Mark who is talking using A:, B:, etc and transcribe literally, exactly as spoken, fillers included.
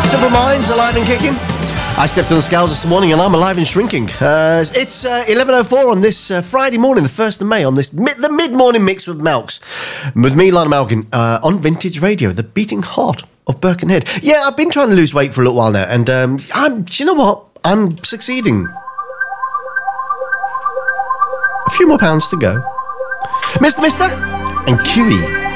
A: Simple Minds, alive and kicking. I stepped on the scales this morning and I'm alive and shrinking. Uh, it's uh, eleven oh four on this uh, Friday morning, the first of May, on this mi- the mid-morning mix with Malks. With me, Lionel Malkin, uh, on Vintage Radio, the beating heart of Birkenhead. Yeah, I've been trying to lose weight for a little while now, and um, I'm, do you know what? I'm succeeding. A few more pounds to go. Mister Mister and Q E.